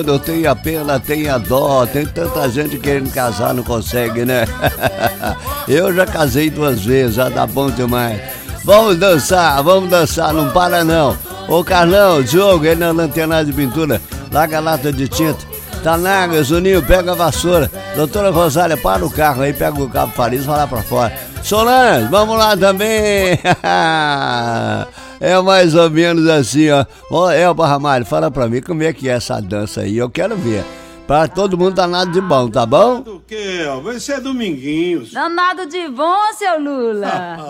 Eu tenho a pena, tenho a dó, tem tanta gente querendo casar, não consegue, né? Eu já casei 2 vezes, já dá bom demais. Vamos dançar, não para não. Ô Carlão, Diogo, ele na lanterna de pintura, larga a lata de tinta. Tanaga, Zuninho, pega a vassoura. Doutora Rosália, para o carro aí, pega o cabo Paris e vai lá pra fora. Solange, vamos lá também. É mais ou menos assim, ó. Elba Ramalho, fala pra mim como é que é essa dança aí, eu quero ver. Pra todo mundo danado de bom, tá bom? Do que? Vai ser Dominguinhos. Danado de bom, seu Lula.